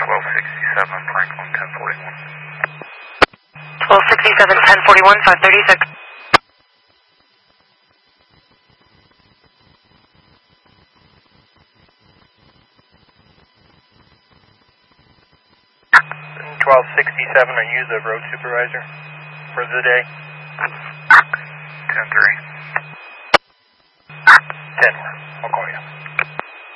1267 Franklin 1041. 1267 1041 536. Are you the road supervisor for the day? 10-3. 10. I'll call you.